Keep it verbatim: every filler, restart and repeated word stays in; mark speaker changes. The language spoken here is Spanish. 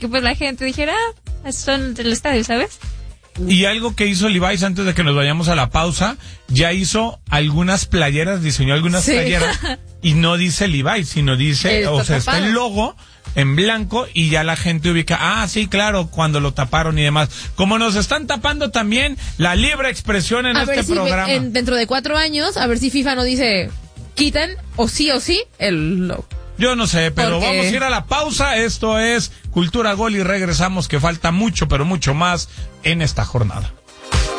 Speaker 1: que pues la gente dijera, ah, son del estadio, ¿sabes?
Speaker 2: Y algo que hizo Levi's antes de que nos vayamos a la pausa, ya hizo algunas playeras, diseñó algunas
Speaker 1: sí.
Speaker 2: playeras y no dice Levi's, sino dice,
Speaker 1: está
Speaker 2: o sea,
Speaker 1: tapado.
Speaker 2: está el logo en blanco y ya la gente ubica, ah, sí, claro, cuando lo taparon y demás. Como nos están tapando también la libre expresión en
Speaker 3: a
Speaker 2: este
Speaker 3: ver si
Speaker 2: programa.
Speaker 3: En, dentro de cuatro años, a ver si FIFA no dice, quitan o sí o sí el logo.
Speaker 2: Yo no sé, pero
Speaker 3: Porque...
Speaker 2: vamos a ir a la pausa. Esto es Cultura Gol y regresamos, que falta mucho, pero mucho más en esta jornada.